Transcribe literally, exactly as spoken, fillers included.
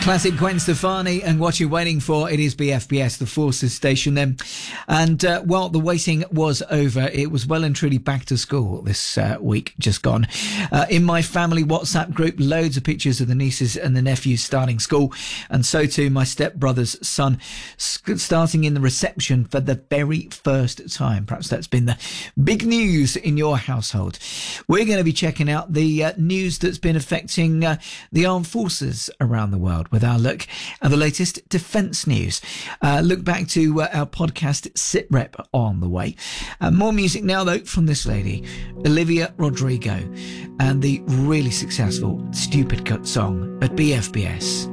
Classic Gwen Stefani and What You're Waiting For. It is B F B S, the Forces station then. And uh, while the waiting was over, it was well and truly back to school this uh, week just gone. Uh, in my family WhatsApp group, loads of pictures of the nieces and the nephews starting school. And so too my stepbrother's son starting in the reception for the very first time. Perhaps that's been the big news in your household. We're going to be checking out the uh, news that's been affecting uh, the armed forces around the world with our look at the latest defence news. Uh, look back to uh, our podcast SitRep on the way. Uh, more music now though from this lady, Olivia Rodrigo, and the really successful Stupid Cut song at B F B S.